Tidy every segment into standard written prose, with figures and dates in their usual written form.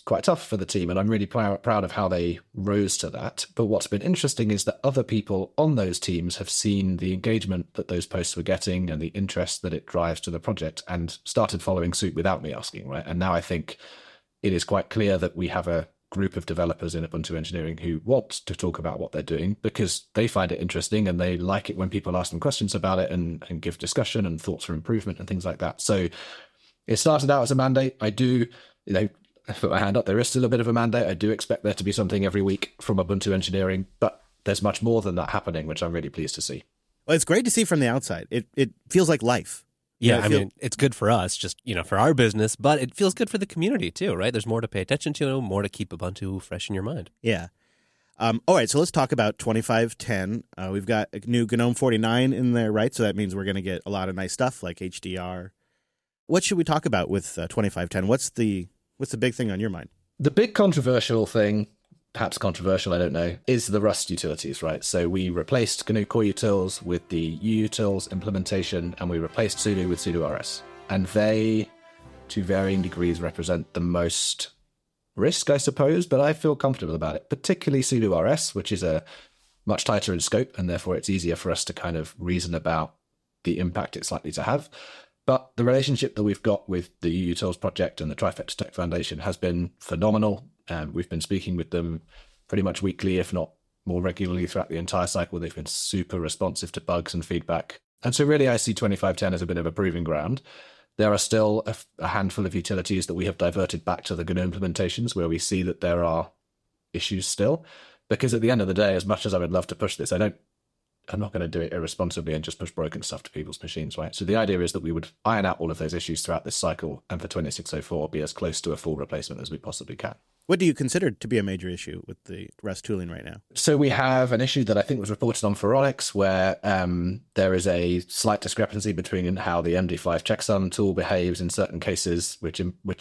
quite tough for the team, and I'm really proud of how they rose to that. But what's been interesting is that other people on those teams have seen the engagement that those posts were getting and the interest that it drives to the project and started following suit without me asking, right? And now I think it is quite clear that we have a group of developers in Ubuntu engineering who want to talk about what they're doing because they find it interesting and they like it when people ask them questions about it and give discussion and thoughts for improvement and things like that. So it started out as a mandate. I do, I put my hand up, there is still a bit of a mandate. I do expect there to be something every week from Ubuntu engineering, but there's much more than that happening, which I'm really pleased to see. Well, it's great to see from the outside. It feels like life. Yeah, I mean, it's good for us, just, for our business, but it feels good for the community too, right? There's more to pay attention to, more to keep Ubuntu fresh in your mind. Yeah. All right, so let's talk about 2510. We've got a new GNOME 49 in there, right? So that means we're going to get a lot of nice stuff like HDR. What should we talk about with 2510? What's the big thing on your mind? The big controversial thing, perhaps controversial, I don't know, is the Rust utilities, right? So we replaced GNU Core Utils with the uutils implementation, and we replaced sudo with sudo rs. And they, to varying degrees, represent the most risk, I suppose, but I feel comfortable about it, particularly sudo rs, which is a much tighter in scope, and therefore it's easier for us to kind of reason about the impact it's likely to have. But the relationship that we've got with the uutils project and the Trifecta Tech Foundation has been phenomenal. We've been speaking with them pretty much weekly, if not more regularly throughout the entire cycle. They've been super responsive to bugs and feedback. And so really I see 2510 as a bit of a proving ground. There are still a handful of utilities that we have diverted back to the GNU implementations where we see that there are issues still. Because at the end of the day, as much as I would love to push this, I'm not going to do it irresponsibly and just push broken stuff to people's machines, right? So the idea is that we would iron out all of those issues throughout this cycle and for 2604 be as close to a full replacement as we possibly can. What do you consider to be a major issue with the Rust tooling right now? So we have an issue that I think was reported on Phoronix where there is a slight discrepancy between how the MD5 checksum tool behaves in certain cases, which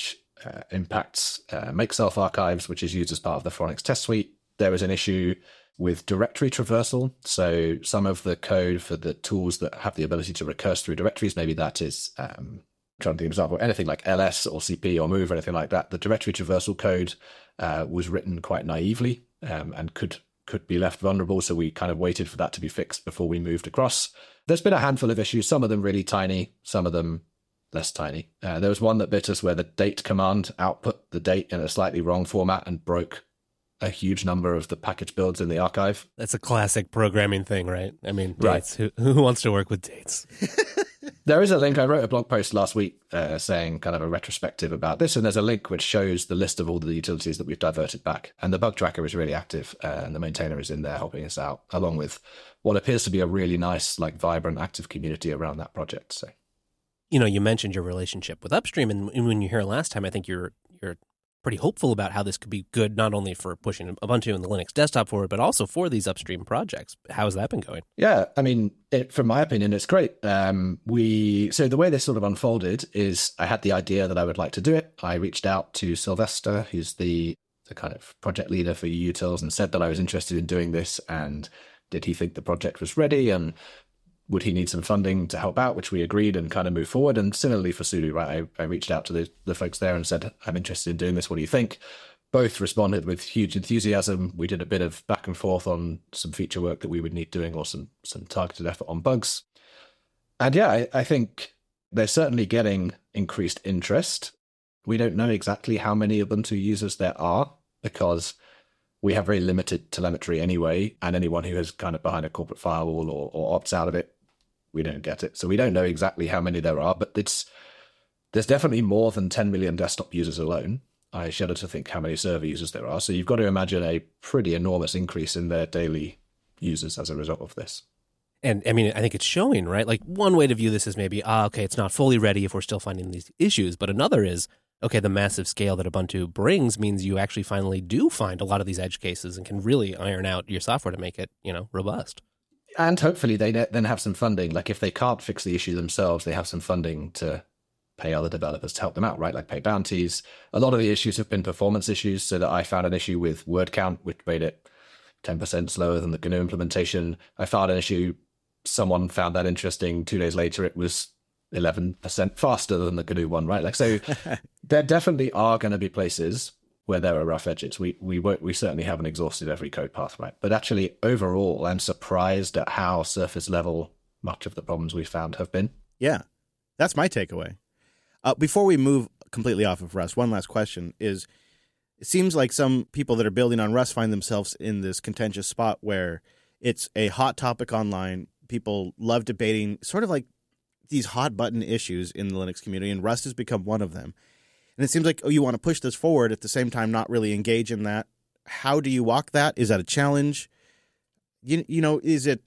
impacts make-self archives, which is used as part of the Phoronix test suite. There is an issue with directory traversal. So some of the code for the tools that have the ability to recurse through directories, maybe that is, trying to think of an example, anything like ls or cp or move or anything like that. The directory traversal code was written quite naively and could be left vulnerable. So we kind of waited for that to be fixed before we moved across. There's been a handful of issues, some of them really tiny, some of them less tiny. There was one that bit us where the date command output the date in a slightly wrong format and broke a huge number of the package builds in the archive. That's a classic programming thing, right? I mean, dates. Right. Who wants to work with dates? There is a link. I wrote a blog post last week saying kind of a retrospective about this, and there's a link which shows the list of all the utilities that we've diverted back. And the bug tracker is really active, and the maintainer is in there helping us out, along with what appears to be a really nice, like, vibrant, active community around that project. So, you mentioned your relationship with Upstream, and when you were here last time, I think you're pretty hopeful about how this could be good, not only for pushing Ubuntu and the Linux desktop forward, but also for these Upstream projects. How has that been going? Yeah, I mean, from my opinion, it's great. So the way this sort of unfolded is I had the idea that I would like to do it. I reached out to Sylvester, who's the kind of project leader for utils, and said that I was interested in doing this, and did he think the project was ready, and would he need some funding to help out, which we agreed and kind of moved forward. And similarly for Sudo, right, I reached out to the folks there and said, I'm interested in doing this. What do you think? Both responded with huge enthusiasm. We did a bit of back and forth on some feature work that we would need doing or some targeted effort on bugs. And yeah, I think they're certainly getting increased interest. We don't know exactly how many Ubuntu users there are because we have very limited telemetry anyway, and anyone who is kind of behind a corporate firewall or opts out of it, we don't get it. So we don't know exactly how many there are, but there's definitely more than 10 million desktop users alone. I shudder to think how many server users there are. So you've got to imagine a pretty enormous increase in their daily users as a result of this. And I mean, I think it's showing, right? Like one way to view this is maybe, okay, it's not fully ready if we're still finding these issues, but another is, okay, the massive scale that Ubuntu brings means you actually finally do find a lot of these edge cases and can really iron out your software to make it, robust. And hopefully they then have some funding. Like if they can't fix the issue themselves, they have some funding to pay other developers to help them out, right? Like pay bounties. A lot of the issues have been performance issues. So that I found an issue with word count, which made it 10% slower than the GNU implementation. I found an issue, someone found that interesting. 2 days later, it was 11% faster than the GNU one, right? Like, so there definitely are going to be places where there are rough edges. We certainly haven't exhausted every code path, right? But actually, overall, I'm surprised at how surface level much of the problems we found have been. Yeah, that's my takeaway. Before we move completely off of Rust, one last question is, it seems like some people that are building on Rust find themselves in this contentious spot where it's a hot topic online. People love debating sort of like these hot button issues in the Linux community, and Rust has become one of them. And it seems like, you want to push this forward, at the same time not really engage in that. How do you walk that? Is that a challenge? Is it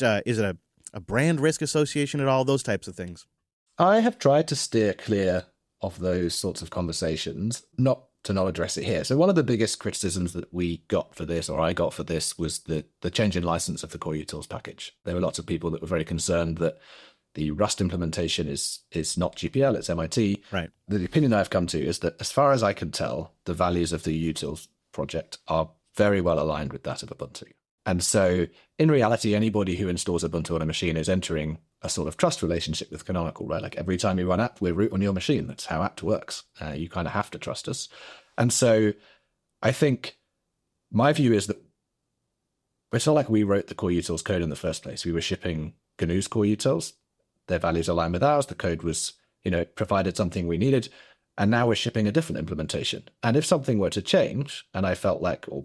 a brand risk association at all? Those types of things. I have tried to steer clear of those sorts of conversations, not to not address it here. So one of the biggest criticisms that we got for this, or I got for this, was the change in license of the core utils package. There were lots of people that were very concerned that the Rust implementation is not GPL, it's MIT. Right. The opinion I've come to is that, as far as I can tell, the values of the utils project are very well aligned with that of Ubuntu. And so, in reality, anybody who installs Ubuntu on a machine is entering a sort of trust relationship with Canonical, right? Like every time you run apt, we're root on your machine. That's how apt works. You kind of have to trust us. And so, I think my view is that it's not like we wrote the core utils code in the first place. We were shipping GNU's core utils. Their values align with ours. The code was, provided something we needed. And now we're shipping a different implementation. And if something were to change, and we felt like the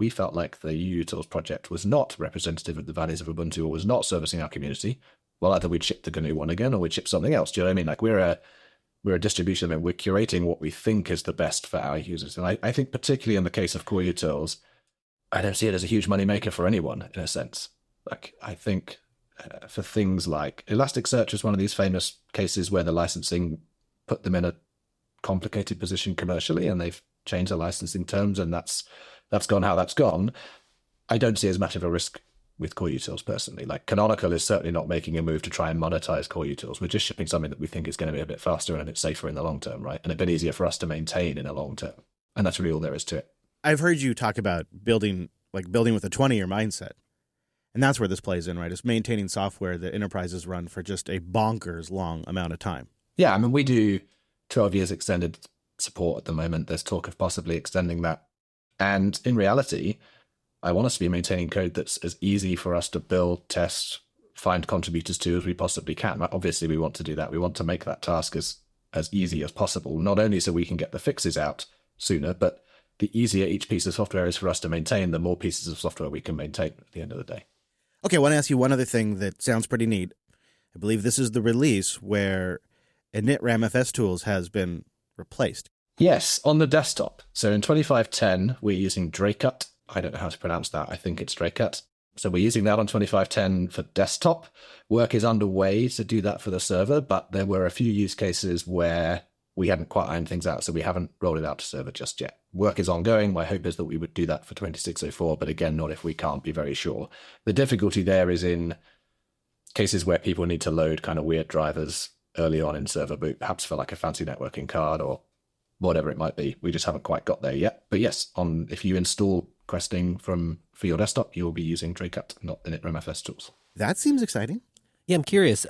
utils project was not representative of the values of Ubuntu or was not servicing our community, well, either we'd ship the GNU one again or we'd ship something else. Do you know what I mean? Like we're a distribution, and we're curating what we think is the best for our users. And I think particularly in the case of core utils, I don't see it as a huge money maker for anyone, in a sense. Like I think for things like Elasticsearch is one of these famous cases where the licensing put them in a complicated position commercially, and they've changed the licensing terms, and that's gone how that's gone. I don't see as much of a risk with core utils personally. Like Canonical is certainly not making a move to try and monetize core utils. We're just shipping something that we think is going to be a bit faster and a bit safer in the long term, right? And a bit easier for us to maintain in a long term. And that's really all there is to it. I've heard you talk about building with a 20-year mindset. And that's where this plays in, right? It's maintaining software that enterprises run for just a bonkers long amount of time. Yeah, I mean, we do 12 years extended support at the moment. There's talk of possibly extending that. And in reality, I want us to be maintaining code that's as easy for us to build, test, find contributors to as we possibly can. Obviously, we want to do that. We want to make that task as easy as possible, not only so we can get the fixes out sooner, but the easier each piece of software is for us to maintain, the more pieces of software we can maintain at the end of the day. Okay, I want to ask you one other thing that sounds pretty neat. I believe this is the release where initramfs tools has been replaced. Yes, on the desktop. So in 25.10, we're using Dracut. I don't know how to pronounce that. I think it's Dracut. So we're using that on 25.10 for desktop. Work is underway to do that for the server, but there were a few use cases where we hadn't quite ironed things out, so we haven't rolled it out to server just yet. Work is ongoing. My hope is that we would do that for 26.04, but again, not if we can't be very sure. The difficulty there is in cases where people need to load kind of weird drivers early on in server boot, perhaps for like a fancy networking card or whatever it might be. We just haven't quite got there yet. But yes, if you install Questing for your desktop, you'll be using Dracut, not initramfs tools. That seems exciting. Yeah, I'm curious.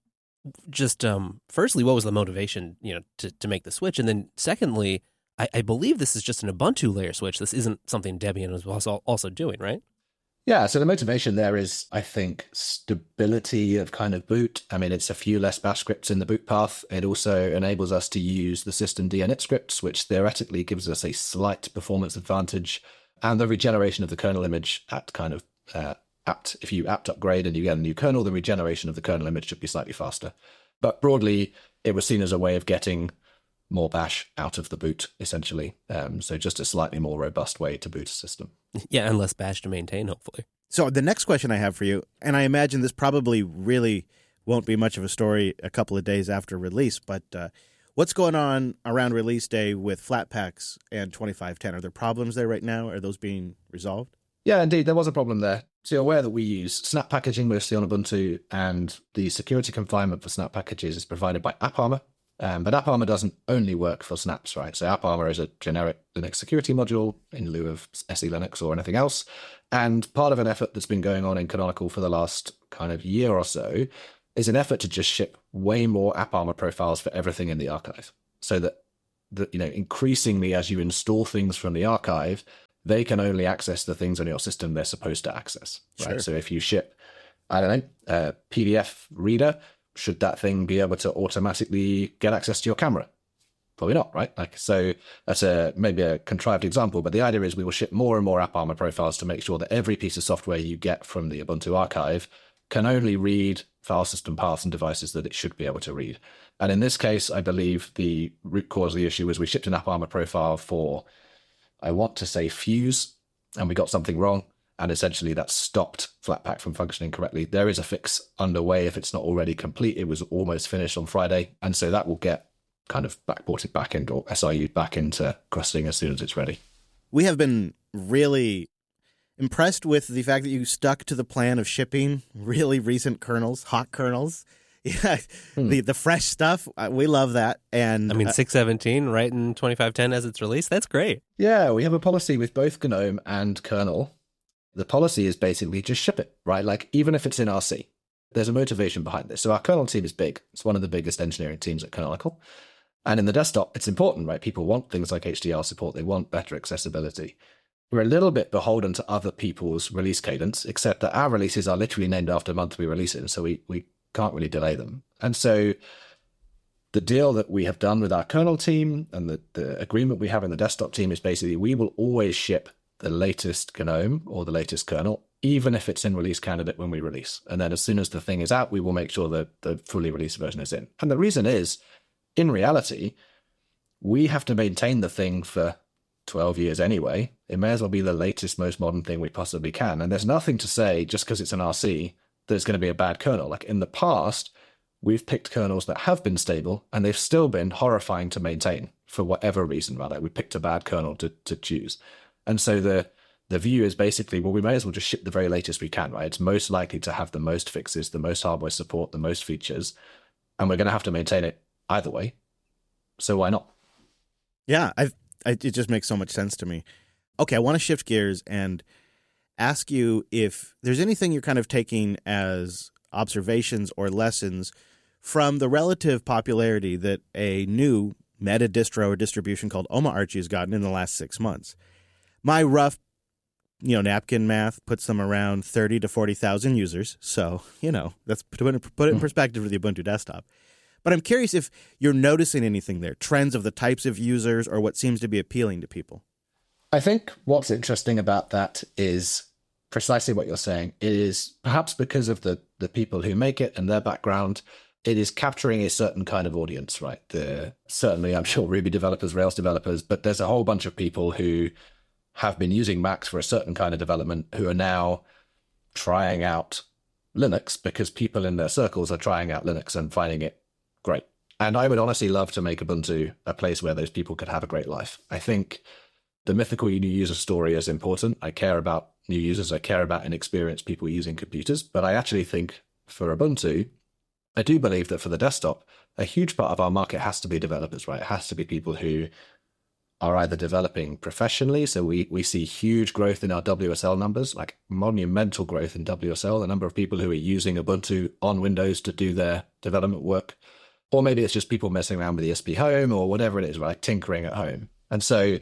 Firstly, what was the motivation, to make the switch? And then secondly, I believe this is just an Ubuntu layer switch. This isn't something Debian was also doing, right? Yeah, so the motivation there is, I think, stability of kind of boot. I mean, it's a few less bash scripts in the boot path. It also enables us to use the system init scripts, which theoretically gives us a slight performance advantage, and the regeneration of the kernel image at kind of apt. If you apt upgrade and you get a new kernel, the regeneration of the kernel image should be slightly faster. But broadly, it was seen as a way of getting more bash out of the boot, essentially. So just a slightly more robust way to boot a system. Yeah, and less bash to maintain, hopefully. So the next question I have for you, and I imagine this probably really won't be much of a story a couple of days after release, but what's going on around release day with Flatpaks and 25.10? Are there problems there right now? Are those being resolved? Yeah, indeed, there was a problem there. So you're aware that we use snap packaging mostly on Ubuntu, and the security confinement for snap packages is provided by AppArmor. But AppArmor doesn't only work for snaps, right? So AppArmor is a generic Linux security module in lieu of SE Linux or anything else. And part of an effort that's been going on in Canonical for the last kind of year or so is an effort to just ship way more AppArmor profiles for everything in the archive, so that increasingly as you install things from the archive, they can only access the things on your system they're supposed to access, right? Sure. So if you ship, I don't know, a PDF reader, should that thing be able to automatically get access to your camera? Probably not, right? So that's maybe a contrived example, but the idea is we will ship more and more AppArmor profiles to make sure that every piece of software you get from the Ubuntu archive can only read file system paths and devices that it should be able to read. And in this case, I believe the root cause of the issue was we shipped an AppArmor profile for, I want to say, Fuse, and we got something wrong. And essentially that stopped Flatpak from functioning correctly. There is a fix underway if it's not already complete. It was almost finished on Friday. And so that will get kind of backported back into, or SRU'd back into crusting as soon as it's ready. We have been really impressed with the fact that you stuck to the plan of shipping really recent kernels, hot kernels. Yeah, the fresh stuff. We love that. And I mean, 6.17 right in 25.10 as it's released. That's great. Yeah, we have a policy with both GNOME and kernel. The policy is basically just ship it, right? Like, even if it's in RC, there's a motivation behind this. So our kernel team is big. It's one of the biggest engineering teams at Canonical. And in the desktop, it's important, right? People want things like HDR support. They want better accessibility. We're a little bit beholden to other people's release cadence, except that our releases are literally named after the month we release it. So we can't really delay them. And so the deal that we have done with our kernel team and the agreement we have in the desktop team is basically we will always ship the latest GNOME or the latest kernel, even if it's in release candidate when we release. And then as soon as the thing is out, we will make sure that the fully released version is in. And the reason is, in reality, we have to maintain the thing for 12 years anyway. It may as well be the latest, most modern thing we possibly can. And there's nothing to say, just because it's an RC, that it's going to be a bad kernel. Like in the past, we've picked kernels that have been stable, and they've still been horrifying to maintain for whatever reason, rather. We picked a bad kernel to choose. And so the view is basically, well, we may as well just ship the very latest we can, right? It's most likely to have the most fixes, the most hardware support, the most features, and we're going to have to maintain it either way. So why not? Yeah, it just makes so much sense to me. Okay, I want to shift gears and ask you if there's anything you're kind of taking as observations or lessons from the relative popularity that a new meta distro or distribution called OmaArchie has gotten in the last 6 months. My rough, napkin math puts them around 30 to 40,000 users. So, that's put it in perspective for the Ubuntu desktop. But I'm curious if you're noticing anything there, trends of the types of users or what seems to be appealing to people. I think what's interesting about that is precisely what you're saying. It is perhaps because of the people who make it and their background, it is capturing a certain kind of audience, right? Certainly, I'm sure Ruby developers, Rails developers, but there's a whole bunch of people who have been using Macs for a certain kind of development who are now trying out Linux because people in their circles are trying out Linux and finding it great. And I would honestly love to make Ubuntu a place where those people could have a great life. I think the mythical new user story is important. I care about new users. I care about inexperienced people using computers. But I actually think for Ubuntu, I do believe that for the desktop, a huge part of our market has to be developers, right? It has to be people who are either developing professionally. So we see huge growth in our WSL numbers, like monumental growth in WSL, the number of people who are using Ubuntu on Windows to do their development work. Or maybe it's just people messing around with ESP Home or whatever it is, right? Tinkering at home. And so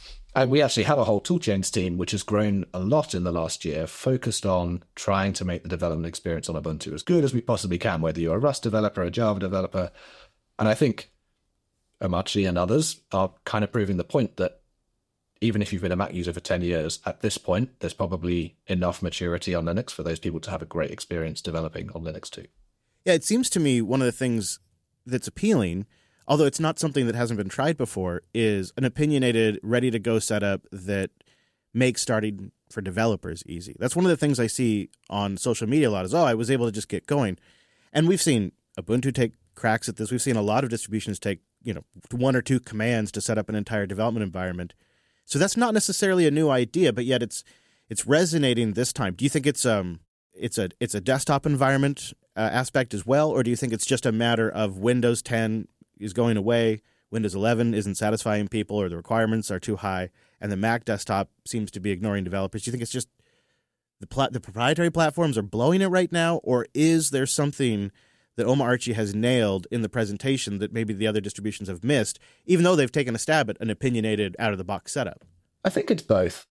we actually have a whole toolchains team, which has grown a lot in the last year, focused on trying to make the development experience on Ubuntu as good as we possibly can, whether you're a Rust developer, a Java developer. And I think OmaArchie and others are kind of proving the point that even if you've been a Mac user for 10 years, at this point, there's probably enough maturity on Linux for those people to have a great experience developing on Linux too. Yeah, it seems to me one of the things that's appealing, although it's not something that hasn't been tried before, is an opinionated, ready-to-go setup that makes starting for developers easy. That's one of the things I see on social media a lot is, I was able to just get going. And we've seen Ubuntu take cracks at this. We've seen a lot of distributions take, one or two commands to set up an entire development environment. So that's not necessarily a new idea, but yet it's resonating this time. Do you think it's a desktop environment aspect as well, or do you think it's just a matter of Windows 10 is going away, Windows 11 isn't satisfying people, or the requirements are too high, and the Mac desktop seems to be ignoring developers? Do you think it's just the proprietary platforms are blowing it right now, or is there something that Omarchi has nailed in the presentation that maybe the other distributions have missed, even though they've taken a stab at an opinionated, out-of-the-box setup? I think it's both.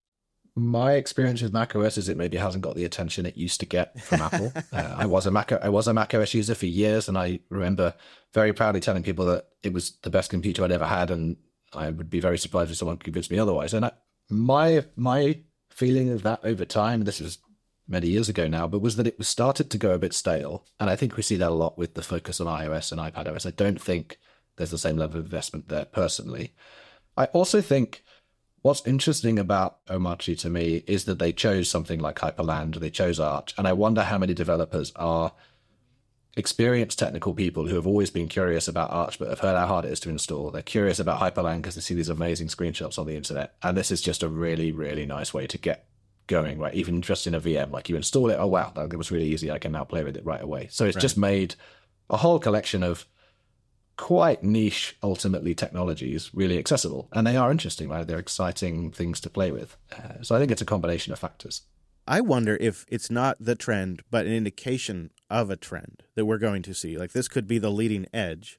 My experience with macOS is it maybe hasn't got the attention it used to get from Apple. I was a macOS user for years, and I remember very proudly telling people that it was the best computer I'd ever had, and I would be very surprised if someone convinced me otherwise. And my feeling of that over time, this was many years ago now, but was that it was started to go a bit stale. And I think we see that a lot with the focus on iOS and iPadOS. I don't think there's the same level of investment there personally. I also think what's interesting about Omarchi to me is that they chose something like Hyperland, they chose Arch, and I wonder how many developers are experienced technical people who have always been curious about Arch but have heard how hard it is to install. They're curious about Hyperland because they see these amazing screenshots on the internet, and this is just a really, really nice way to get going, right? Even just in a VM, like you install it, oh wow, that was really easy, I can now play with it right away. So it's just made a whole collection of quite niche, ultimately, technologies really accessible. And they are interesting, right? They're exciting things to play with. So I think it's a combination of factors. I wonder if it's not the trend, but an indication of a trend that we're going to see. Like, this could be the leading edge.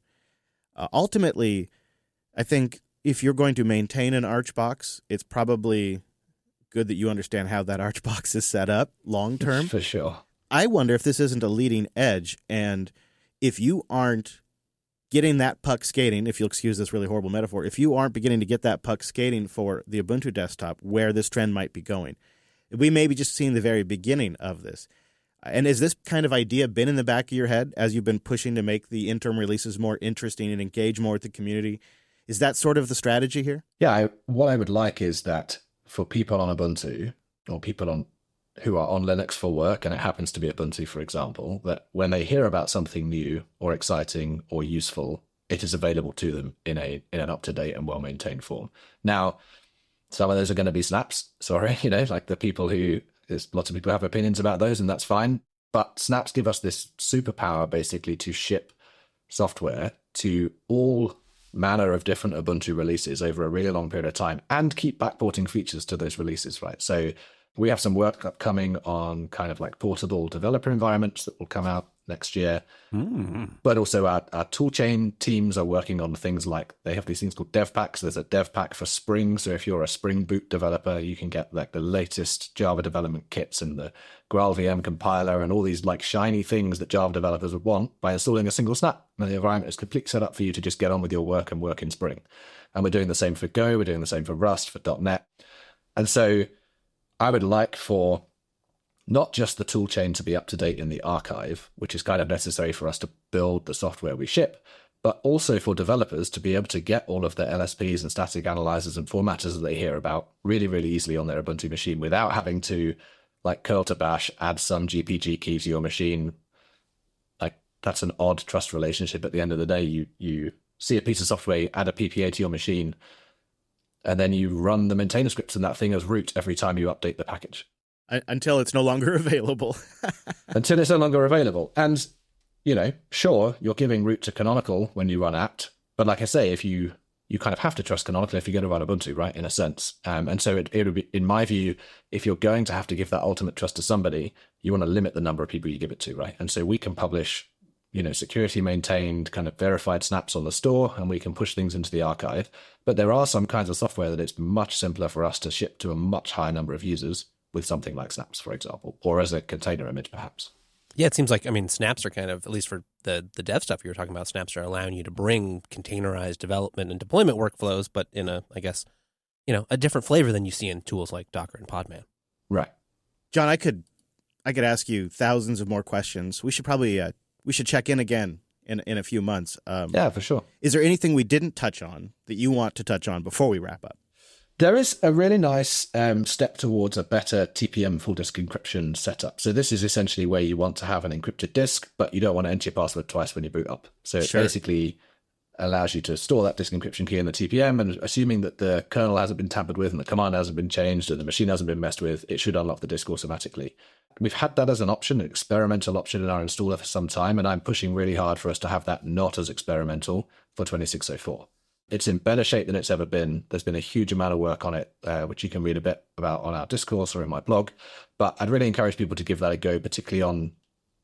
Ultimately, I think if you're going to maintain an Arch box, it's probably good that you understand how that Arch box is set up long term. For sure. I wonder if this isn't a leading edge, and if you aren't getting that puck skating, if you'll excuse this really horrible metaphor, if you aren't beginning to get that puck skating for the Ubuntu desktop, where this trend might be going. We may be just seeing the very beginning of this. And has this kind of idea been in the back of your head as you've been pushing to make the interim releases more interesting and engage more with the community? Is that sort of the strategy here? Yeah, what I would like is that for people on Ubuntu, or people who are on Linux for work, and it happens to be Ubuntu, for example, that when they hear about something new or exciting or useful, it is available to them in an up-to-date and well-maintained form. Now, some of those are going to be snaps, sorry, like the people there's lots of people have opinions about those, and that's fine. But snaps give us this superpower, basically, to ship software to all manner of different Ubuntu releases over a really long period of time and keep backporting features to those releases, right? So we have some work upcoming on kind of like portable developer environments that will come out next year. But also our toolchain teams are working on things like, they have these things called dev packs. There's a dev pack for Spring. So if you're a Spring Boot developer, you can get like the latest Java development kits and the GraalVM compiler and all these like shiny things that Java developers would want by installing a single snap. And the environment is completely set up for you to just get on with your work and work in Spring. And we're doing the same for Go. We're doing the same for Rust, for .NET. And so I would like for not just the toolchain to be up to date in the archive, which is kind of necessary for us to build the software we ship, but also for developers to be able to get all of the LSPs and static analyzers and formatters that they hear about really, really easily on their Ubuntu machine without having to, like, curl to bash, add some GPG key to your machine. Like, that's an odd trust relationship at the end of the day. You see a piece of software, add a PPA to your machine, and then you run the maintainer scripts in that thing as root every time you update the package. Until it's no longer available. Until it's no longer available. And, sure, you're giving root to Canonical when you run apt. But like I say, if you kind of have to trust Canonical if you're going to run Ubuntu, right, in a sense. And so it would be, in my view, if you're going to have to give that ultimate trust to somebody, you want to limit the number of people you give it to, right? And so we can publish security maintained kind of verified snaps on the store, and we can push things into the archive. But there are some kinds of software that it's much simpler for us to ship to a much higher number of users with something like snaps, for example, or as a container image, perhaps. Yeah, it seems like, snaps are kind of, at least for the dev stuff you were talking about, snaps are allowing you to bring containerized development and deployment workflows, but in a different flavor than you see in tools like Docker and Podman. Right. John, I could ask you thousands of more questions. We should probably we should check in again in a few months. Yeah, for sure. Is there anything we didn't touch on that you want to touch on before we wrap up? There is a really nice step towards a better TPM full disk encryption setup. So this is essentially where you want to have an encrypted disk, but you don't want to enter your password twice when you boot up. So it basically allows you to store that disk encryption key in the TPM, and assuming that the kernel hasn't been tampered with and the command hasn't been changed and the machine hasn't been messed with, it should unlock the disk automatically. We've had that as an option, an experimental option in our installer for some time, and I'm pushing really hard for us to have that not as experimental for 2604. It's in better shape than it's ever been. There's been a huge amount of work on it, which you can read a bit about on our discourse or in my blog. But I'd really encourage people to give that a go, particularly on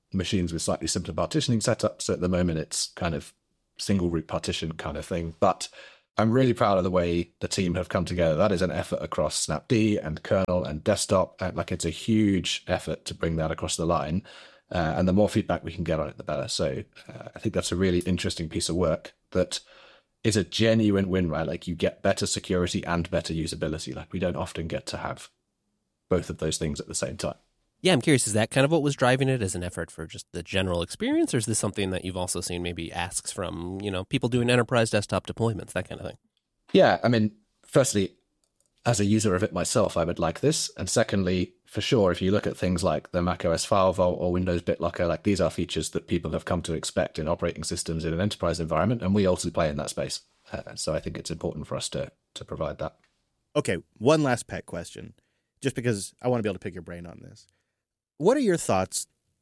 machines with slightly simpler partitioning setups. So at the moment, it's kind of single root partition kind of thing. But I'm really proud of the way the team have come together. That is an effort across Snapd and kernel and desktop. Like, it's a huge effort to bring that across the line. And the more feedback we can get on it, the better. So I think that's a really interesting piece of work that is a genuine win, right? Like, you get better security and better usability. Like, we don't often get to have both of those things at the same time. Yeah, I'm curious, is that kind of what was driving it as an effort for just the general experience, or is this something that you've also seen maybe asks from, people doing enterprise desktop deployments, that kind of thing? Yeah, I mean, firstly, as a user of it myself, I would like this. And secondly, for sure, if you look at things like the macOS File Vault or Windows BitLocker, like, these are features that people have come to expect in operating systems in an enterprise environment, and we also play in that space. So I think it's important for us to provide that. Okay, one last pet question, just because I want to be able to pick your brain on this. What are your thoughts,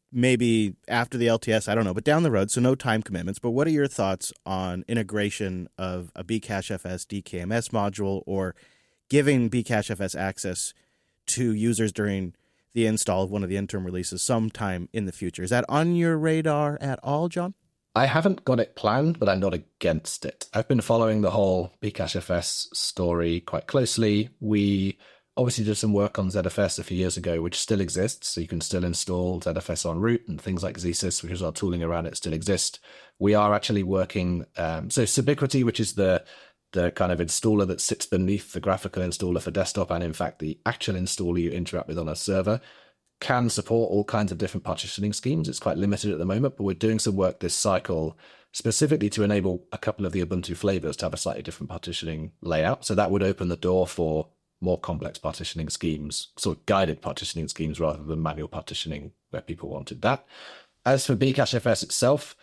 maybe after the LTS, I don't know, but down the road, so no time commitments, but what are your thoughts on integration of a Bcachefs DKMS module, or giving Bcachefs access to users during the install of one of the interim releases sometime in the future? Is that on your radar at all, John? I haven't got it planned, but I'm not against it. I've been following the whole Bcachefs story quite closely. We obviously did some work on ZFS a few years ago, which still exists. So you can still install ZFS on root, and things like ZSys, which is our tooling around it, still exist. We are actually working, so Subiquity, which is the kind of installer that sits beneath the graphical installer for desktop, and in fact, the actual installer you interact with on a server, can support all kinds of different partitioning schemes. It's quite limited at the moment, but we're doing some work this cycle specifically to enable a couple of the Ubuntu flavors to have a slightly different partitioning layout. So that would open the door for more complex partitioning schemes, sort of guided partitioning schemes rather than manual partitioning where people wanted that. As for Bcachefs itself,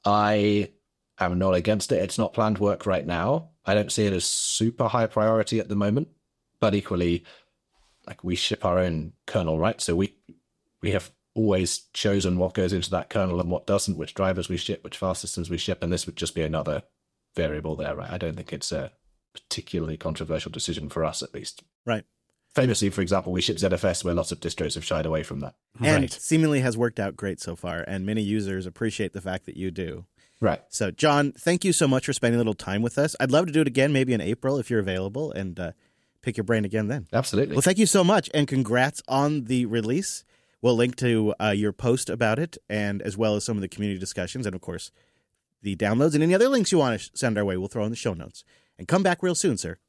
I am not against it. It's not planned work right now. I don't see it as super high priority at the moment, but equally, like, we ship our own kernel, right? So we have always chosen what goes into that kernel and what doesn't, which drivers we ship, which file systems we ship, and this would just be another variable there, right? I don't think it's a particularly controversial decision for us, at least. Right. Famously, for example, we ship ZFS, where lots of distros have shied away from that. And seemingly has worked out great so far, and many users appreciate the fact that you do. Right. So, John, thank you so much for spending a little time with us. I'd love to do it again, maybe in April, if you're available, and pick your brain again then. Absolutely. Well, thank you so much, and congrats on the release. We'll link to your post about it, and as well as some of the community discussions, and of course, the downloads and any other links you want to send our way, we'll throw in the show notes. And come back real soon, sir.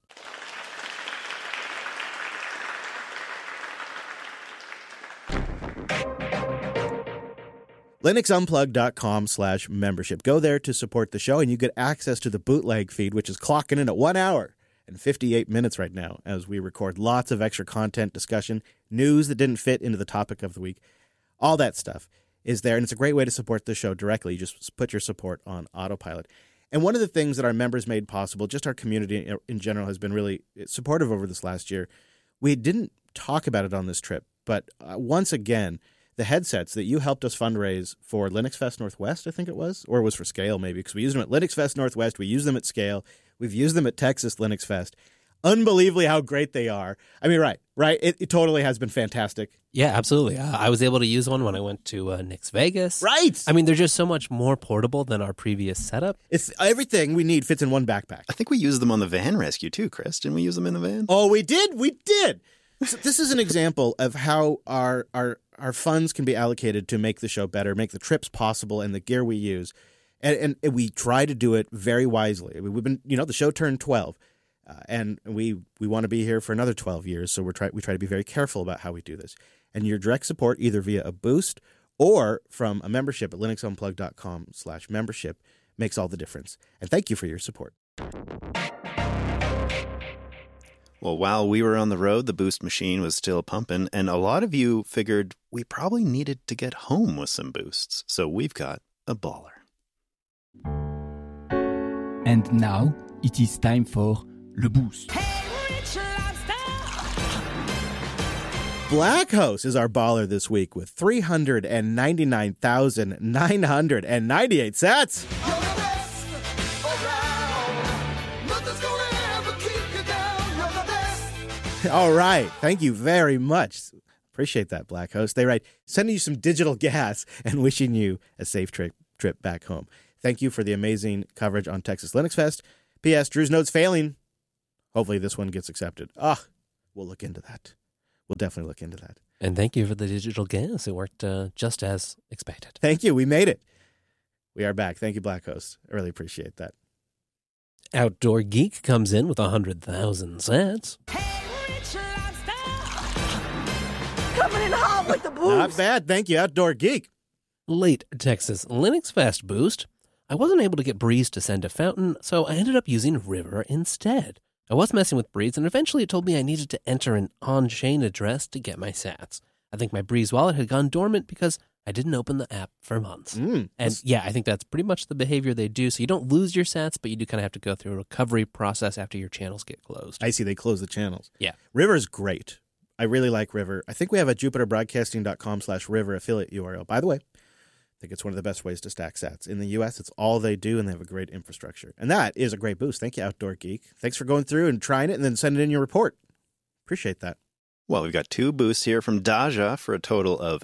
LinuxUnplugged.com/membership. Go there to support the show, and you get access to the bootleg feed, which is clocking in at 1 hour and 58 minutes right now as we record lots of extra content, discussion, news that didn't fit into the topic of the week. All that stuff is there, and it's a great way to support the show directly. You just put your support on autopilot. And one of the things that our members made possible, just our community in general, has been really supportive over this last year. We didn't talk about it on this trip, but once again, the headsets that you helped us fundraise for Linux Fest Northwest, I think it was, or it was for Scale maybe, because we used them at Linux Fest Northwest, we used them at Scale, we've used them at Texas Linux Fest. Unbelievably how great they are. I mean, right. It totally has been fantastic. Yeah, absolutely. I was able to use one when I went to Nix Vegas. Right. I mean, they're just so much more portable than our previous setup. It's everything we need fits in one backpack. I think we used them on the van rescue too, Chris. Didn't we use them in the van? Oh, we did. So this is an example of how our funds can be allocated to make the show better, make the trips possible, and the gear we use. And we try to do it very wisely. We've been, the show turned 12. And we want to be here for another 12 years, so we try to be very careful about how we do this. And your direct support, either via a boost or from a membership at linuxunplugged.com/membership, makes all the difference. And thank you for your support. Well, while we were on the road, the boost machine was still pumping, and a lot of you figured we probably needed to get home with some boosts. So we've got a baller. And now it is time for Le Boost. Blackhouse is our baller this week with 399,998 sats. All right. Thank you very much. Appreciate that, Black Host. They write, sending you some digital gas and wishing you a safe trip back home. Thank you for the amazing coverage on Texas Linux Fest. P.S. Drew's note's failing. Hopefully this one gets accepted. We'll look into that. We'll definitely look into that. And thank you for the digital gas. It worked just as expected. Thank you. We made it. We are back. Thank you, Black Host. I really appreciate that. Outdoor Geek comes in with 100,000 sats. Hey, Rich Lobster! Coming in hot with the boost! Not bad. Thank you, Outdoor Geek. Late Texas Linux Fest boost. I wasn't able to get Breeze to send a fountain, so I ended up using River instead. I was messing with Breeze, and eventually it told me I needed to enter an on-chain address to get my sats. I think my Breeze wallet had gone dormant because I didn't open the app for months. And yeah, I think that's pretty much the behavior they do. So you don't lose your sats, but you do kind of have to go through a recovery process after your channels get closed. I see. They close the channels. Yeah. River's great. I really like River. I think we have a jupiterbroadcasting.com/River affiliate URL. By the way, I think it's one of the best ways to stack sats. In the U.S., it's all they do, and they have a great infrastructure. And that is a great boost. Thank you, Outdoor Geek. Thanks for going through and trying it and then sending in your report. Appreciate that. Well, we've got 2 boosts here from Daja for a total of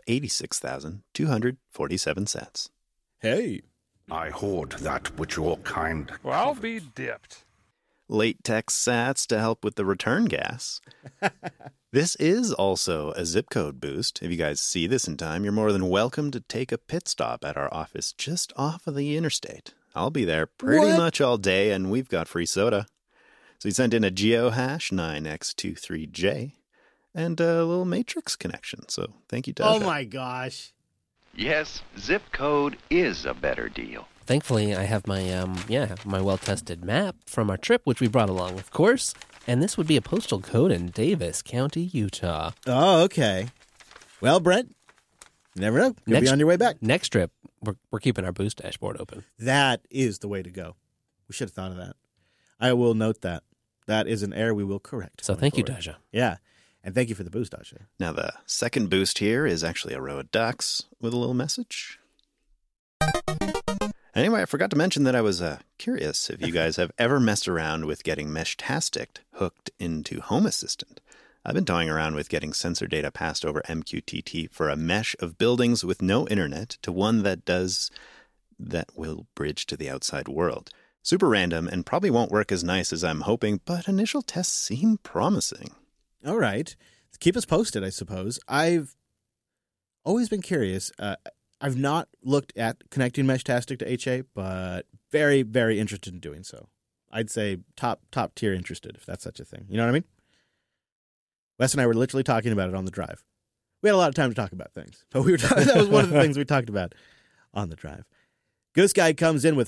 86,247 sats. Hey. I hoard that which your kind... Well, be dipped. Late text sats to help with the return gas. This is also a zip code boost. If you guys see this in time, you're more than welcome to take a pit stop at our office just off of the interstate. I'll be there pretty much all day, and we've got free soda. So he sent in a geohash 9x23J and a little matrix connection. So thank you, Daja. Oh, my gosh. Yes, zip code is a better deal. Thankfully, I have my my well-tested map from our trip, which we brought along, of course. And this would be a postal code in Davis County, Utah. Oh, okay. Well, Brent, you never know. You'll be on your way back. Next trip, we're keeping our boost dashboard open. That is the way to go. We should have thought of that. I will note that. That is an error we will correct. So thank you, Daja. Yeah. And thank you for the boost, Daja. Now, the second boost here is actually a row of ducks with a little message. Anyway, I forgot to mention that I was curious if you guys have ever messed around with getting Meshtastic hooked into Home Assistant. I've been toying around with getting sensor data passed over MQTT for a mesh of buildings with no internet to one that will bridge to the outside world. Super random and probably won't work as nice as I'm hoping, but initial tests seem promising. All right. Keep us posted, I suppose. I've always been curious. I've not looked at connecting Meshtastic to HA, but very, very interested in doing so. I'd say top tier interested, if that's such a thing. You know what I mean? Wes and I were literally talking about it on the drive. We had a lot of time to talk about things, but that was one of the things we talked about on the drive. Goose Guy comes in with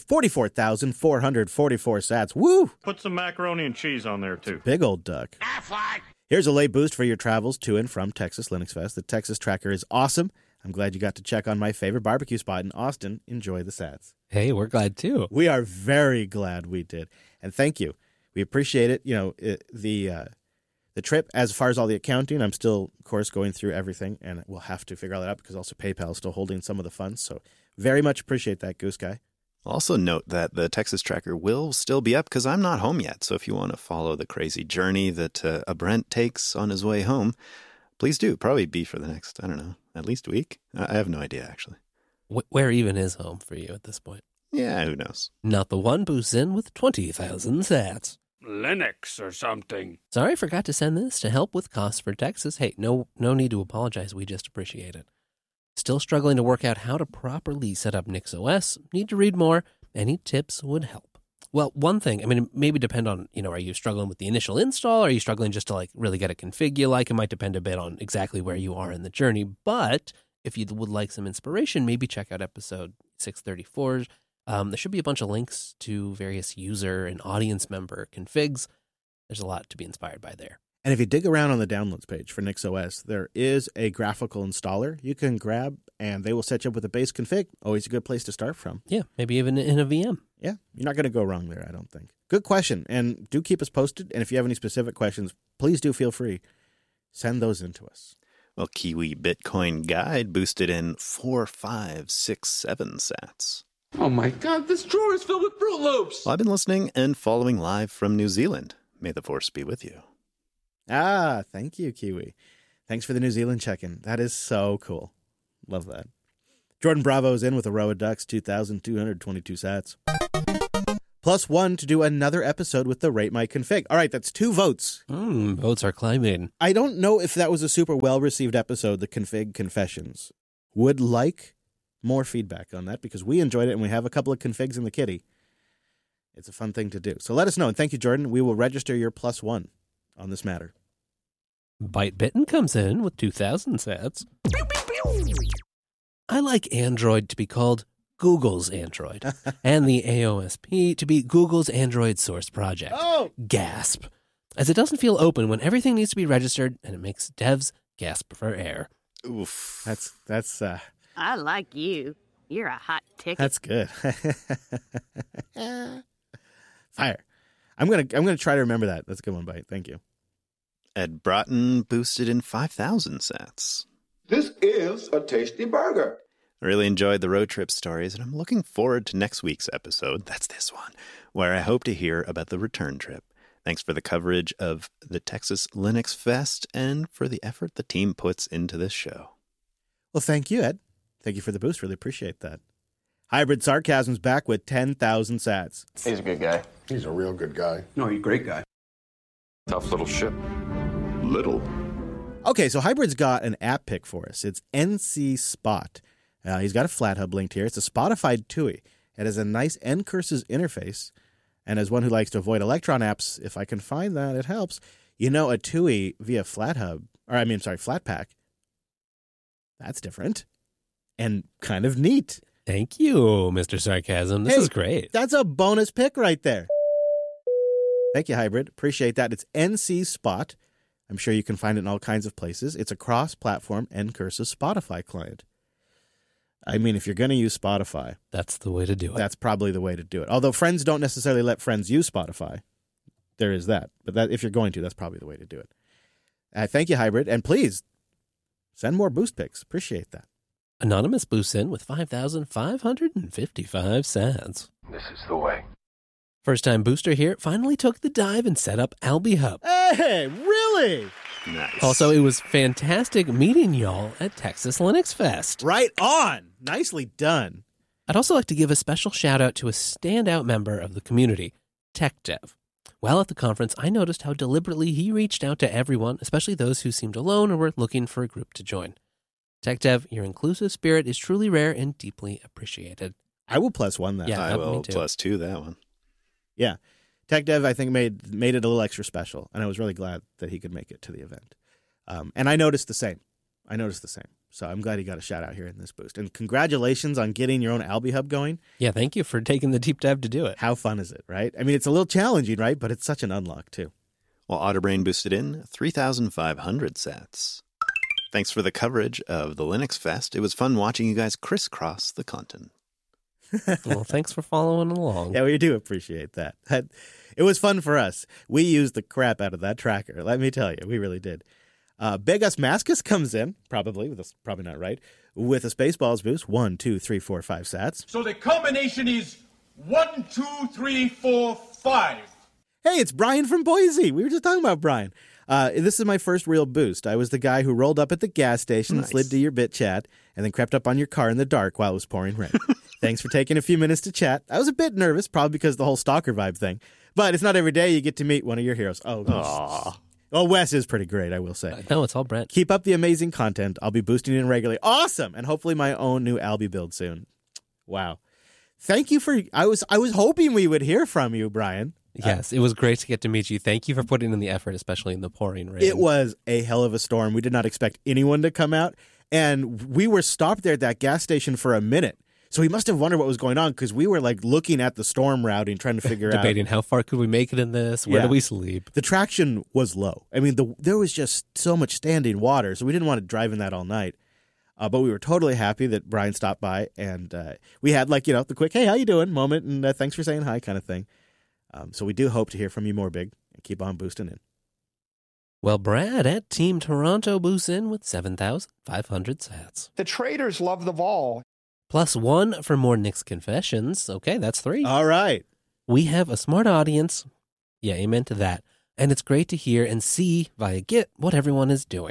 44,444 sats. Woo! Put some macaroni and cheese on there, too. Big old duck. Here's a late boost for your travels to and from Texas Linux Fest. The Texas Tracker is awesome. I'm glad you got to check on my favorite barbecue spot in Austin. Enjoy the sats. Hey, we're glad too. We are very glad we did. And thank you. We appreciate it. You know, the trip, as far as all the accounting, I'm still, of course, going through everything, and we'll have to figure all that out because also PayPal is still holding some of the funds. So very much appreciate that, Goose Guy. Also note that the Texas Tracker will still be up because I'm not home yet. So if you want to follow the crazy journey that a Brent takes on his way home, please do. Probably be for the next, I don't know, at least week. I have no idea, actually. Where even is home for you at this point? Yeah, who knows? Not the one boosts in with 20,000 sats. Linux or something. Sorry, I forgot to send this to help with costs for Texas. Hey, no need to apologize. We just appreciate it. Still struggling to work out how to properly set up NixOS. Need to read more. Any tips would help. Well, one thing, I mean, it maybe depend on, are you struggling with the initial install? Are you struggling just to really get a config you like? It might depend a bit on exactly where you are in the journey. But if you would like some inspiration, maybe check out episode 634. There should be a bunch of links to various user and audience member configs. There's a lot to be inspired by there. And if you dig around on the downloads page for NixOS, there is a graphical installer you can grab, and they will set you up with a base config. Always a good place to start from. Yeah, maybe even in a VM. Yeah, you're not going to go wrong there, I don't think. Good question, and do keep us posted. And if you have any specific questions, please do feel free. Send those in to us. Well, Kiwi Bitcoin Guide boosted in 4567 sats. Oh my God, this drawer is filled with Fruit Loops! Well, I've been listening and following live from New Zealand. May the force be with you. Ah, thank you, Kiwi. Thanks for the New Zealand check-in. That is so cool. Love that. Jordan Bravo's in with a row of ducks, 2,222 sats. +1 to do another episode with the Rate My Config. All right, that's 2 votes. Votes are climbing. I don't know if that was a super well-received episode, the Config Confessions. Would like more feedback on that because we enjoyed it and we have a couple of configs in the kitty. It's a fun thing to do. So let us know. And thank you, Jordan. We will register your +1 on this matter. Bite Bitten comes in with 2,000 sats. I like Android to be called Google's Android and the AOSP to be Google's Android source project. Oh! Gasp. As it doesn't feel open when everything needs to be registered and it makes devs gasp for air. Oof. That's I like you. You're a hot ticket. That's good. Fire. I'm gonna try to remember that. That's a good one, Bite. Thank you. Ed Broughton boosted in 5,000 sats. This is a tasty burger. I really enjoyed the road trip stories, and I'm looking forward to next week's episode, that's this one, where I hope to hear about the return trip. Thanks for the coverage of the Texas Linux Fest and for the effort the team puts into this show. Well, thank you, Ed. Thank you for the boost. Really appreciate that. Hybrid Sarcasm's back with 10,000 sats. He's a good guy. He's a real good guy. No, he's a great guy. Tough little ship. Little. Okay, so Hybrid's got an app pick for us. It's NC Spot. He's got a FlatHub linked here. It's a Spotify TUI. It has a nice NCurses interface. And as one who likes to avoid Electron apps, if I can find that, it helps. You know, a TUI via Flatpak, that's different and kind of neat. Thank you, Mr. Sarcasm. This is great. That's a bonus pick right there. Thank you, Hybrid. Appreciate that. It's NC Spot. I'm sure you can find it in all kinds of places. It's a cross-platform NCurses Spotify client. I mean, if you're going to use Spotify, that's the way to do it. That's probably the way to do it. Although friends don't necessarily let friends use Spotify. There is that. But that, if you're going to, that's probably the way to do it. Thank you, Hybrid. And please, send more boost picks. Appreciate that. Anonymous boosts in with 5,555 sats. This is the way. First-time booster here finally took the dive and set up AlbiHub. Hey, really? Nice. Also, it was fantastic meeting y'all at Texas Linux Fest. Right on. Nicely done. I'd also like to give a special shout-out to a standout member of the community, TechDev. While at the conference, I noticed how deliberately he reached out to everyone, especially those who seemed alone or were looking for a group to join. TechDev, your inclusive spirit is truly rare and deeply appreciated. I will +1 that. Yeah, I will +2 that one. Yeah. TechDev, I think, made it a little extra special, and I was really glad that he could make it to the event. And I noticed the same. So I'm glad he got a shout-out here in this boost. And congratulations on getting your own AlbiHub going. Yeah, thank you for taking the deep dive to do it. How fun is it, right? I mean, it's a little challenging, right? But it's such an unlock, too. Well, Otterbrain boosted in 3,500 sats. Thanks for the coverage of the Linux Fest. It was fun watching you guys crisscross the continent. Well, thanks for following along. Yeah, we do appreciate that. It was fun for us. We used the crap out of that tracker. Let me tell you, we really did. Begus Mascus comes in, probably not right, with a Spaceballs boost. 1, 2, 3, 4, 5 sats. So the combination is 1, 2, 3, 4, 5. Hey, it's Brian from Boise. We were just talking about Brian. This is my first real boost. I was the guy who rolled up at the gas station, slid to your bit chat, and then crept up on your car in the dark while it was pouring rain. Thanks for taking a few minutes to chat. I was a bit nervous, probably because of the whole stalker vibe thing. But it's not every day you get to meet one of your heroes. Oh, well, Wes is pretty great, I will say. No, it's all Brent. Keep up the amazing content. I'll be boosting in regularly. Awesome! And hopefully my own new Albi build soon. Wow. Thank you for... I was hoping we would hear from you, Brian. Yes, it was great to get to meet you. Thank you for putting in the effort, especially in the pouring rain. It was a hell of a storm. We did not expect anyone to come out. And we were stopped there at that gas station for a minute. So he must have wondered what was going on because we were like looking at the storm routing, trying to figure out. Debating how far could we make it in this? Where do we sleep? The traction was low. I mean, there was just so much standing water, so we didn't want to drive in that all night. But we were totally happy that Brian stopped by, and we had the quick, hey, how you doing moment, and thanks for saying hi kind of thing. So we do hope to hear from you more, Big, and keep on boosting in. Well, Brad at Team Toronto boosts in with 7,500 sats. The traders love the vol. +1 for more Nick's Confessions. Okay, that's 3. All right. We have a smart audience. Yeah, amen to that. And it's great to hear and see via Git what everyone is doing.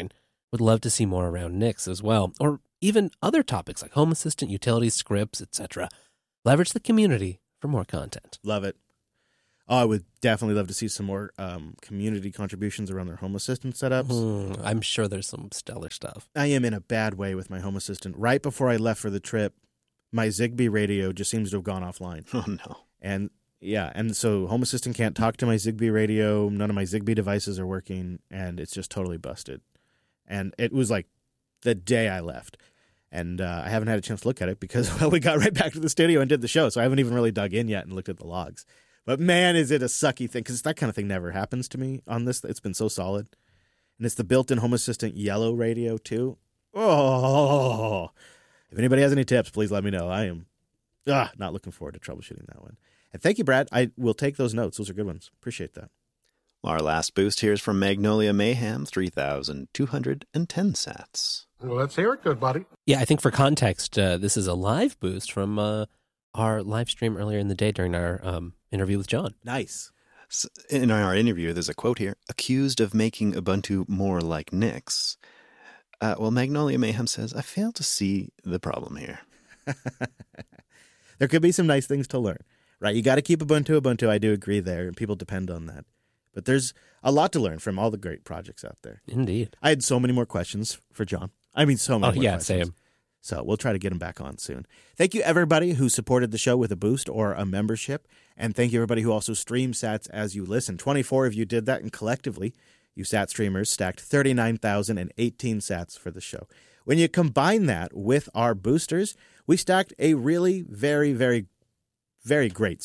Would love to see more around Nix as well, or even other topics like Home Assistant, utilities, scripts, etc. Leverage the community for more content. Love it. Oh, I would definitely love to see some more community contributions around their Home Assistant setups. I'm sure there's some stellar stuff. I am in a bad way with my Home Assistant. Right before I left for the trip, my Zigbee radio just seems to have gone offline. Oh, no. And so Home Assistant can't talk to my Zigbee radio. None of my Zigbee devices are working, and it's just totally busted. And it was like the day I left. And I haven't had a chance to look at it because, well, we got right back to the studio and did the show, so I haven't even really dug in yet and looked at the logs. But, man, is it a sucky thing, because that kind of thing never happens to me on this. It's been so solid. And it's the built-in Home Assistant yellow radio, too. Oh, if anybody has any tips, please let me know. I am not looking forward to troubleshooting that one. And thank you, Brad. I will take those notes. Those are good ones. Appreciate that. Our last boost here is from Magnolia Mayhem, 3,210 sats. Well, let's hear it, good buddy. Yeah, I think for context, this is a live boost from our live stream earlier in the day during our interview with John. Nice. So in our interview, there's a quote here, accused of making Ubuntu more like Nix. Well, Magnolia Mayhem says, I fail to see the problem here. There could be some nice things to learn, right? You got to keep Ubuntu. I do agree there, and people depend on that. But there's a lot to learn from all the great projects out there. Indeed. I had so many more questions for John. I mean, so many more questions. Same. So we'll try to get him back on soon. Thank you, everybody who supported the show with a boost or a membership. And thank you, everybody who also streams sats as you listen. 24 of you did that, and collectively, you sat streamers stacked 39,018 sats for the show. When you combine that with our boosters, we stacked a really very, very, very great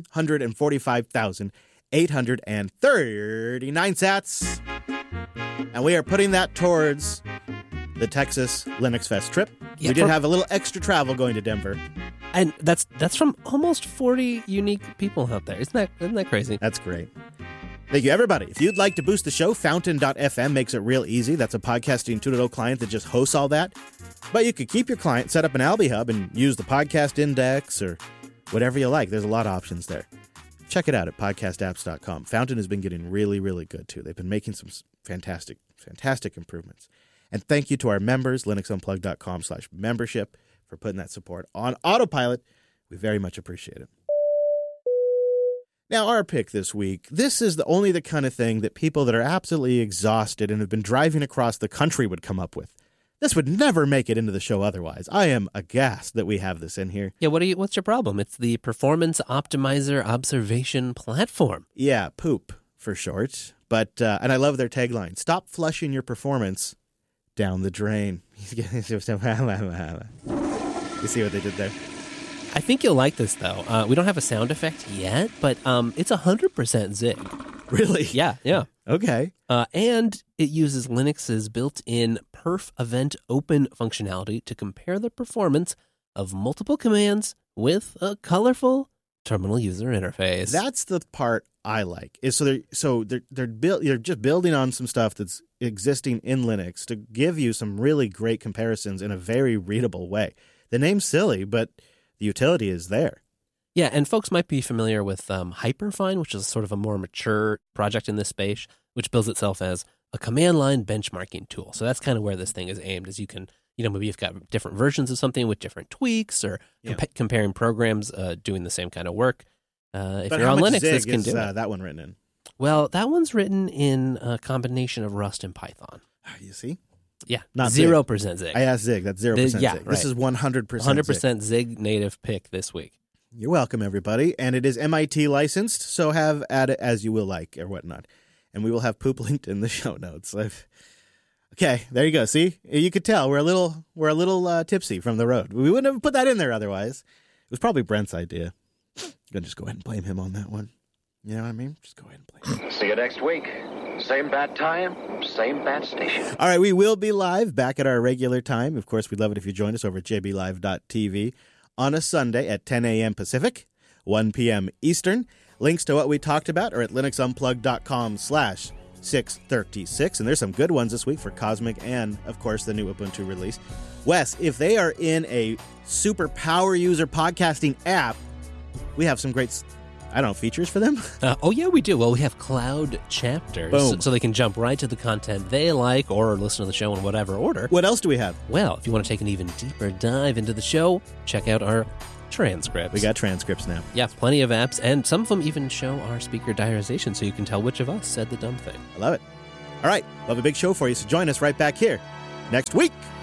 745,839 sats. And we are putting that towards the Texas Linux Fest trip. Yeah, we did have a little extra travel going to Denver. And that's from almost 40 unique people out there. Isn't that crazy? That's great. Thank you, everybody. If you'd like to boost the show, Fountain.fm makes it real easy. That's a podcasting 2.0 client that just hosts all that. But you could keep your client, set up an Alby Hub, and use the podcast index or whatever you like. There's a lot of options there. Check it out at podcastapps.com. Fountain has been getting really, really good, too. They've been making some fantastic, fantastic improvements. And thank you to our members, linuxunplugged.com/membership, for putting that support on autopilot. We very much appreciate it. Now, our pick this week, this is only the kind of thing that people that are absolutely exhausted and have been driving across the country would come up with. This would never make it into the show otherwise. I am aghast that we have this in here. Yeah, what's your problem? It's the Performance Optimizer Observation Platform. Yeah, POOP for short. But and I love their tagline, stop flushing your performance down the drain. You see what they did there? I think you'll like this, though. We don't have a sound effect yet, but it's 100% Zig. Really? Yeah. Okay. And it uses Linux's built-in perf event open functionality to compare the performance of multiple commands with a colorful terminal user interface. That's the part I like. Is they're just building on some stuff that's existing in Linux to give you some really great comparisons in a very readable way. The name's silly, but the utility is there. Yeah, and folks might be familiar with Hyperfine, which is sort of a more mature project in this space, which bills itself as a command line benchmarking tool. So that's kind of where this thing is aimed, is you can, maybe you've got different versions of something with different tweaks or comparing programs doing the same kind of work. If but you're on Linux, Zig this can do it. That one written in? Well, that one's written in a combination of Rust and Python. You see? Yeah, not 0% Zig. I asked Zig. That's 0% Zig. Right. This is 100% 100% Zig native pick this week. You're welcome, everybody. And it is MIT licensed, so have at it as you will like or whatnot. And we will have poop linked in the show notes. Okay, there you go. See? You could tell we're a little tipsy from the road. We wouldn't have put that in there otherwise. It was probably Brent's idea. I'm going to just go ahead and blame him on that one. You know what I mean? Just go ahead and blame him. See you next week. Same bad time, same bad station. All right, we will be live back at our regular time. Of course, we'd love it if you joined us over at jblive.tv on a Sunday at 10 a.m. Pacific, 1 p.m. Eastern. Links to what we talked about are at linuxunplugged.com/636. And there's some good ones this week for Cosmic and, of course, the new Ubuntu release. Wes, if they are in a super power user podcasting app, we have some great I don't know, features for them? Oh, yeah, we do. Well, we have cloud chapters. Boom. So they can jump right to the content they like or listen to the show in whatever order. What else do we have? Well, if you want to take an even deeper dive into the show, check out our transcripts. We got transcripts now. Yeah, plenty of apps, and some of them even show our speaker diarization so you can tell which of us said the dumb thing. I love it. All right, we'll have a big show for you, so join us right back here next week.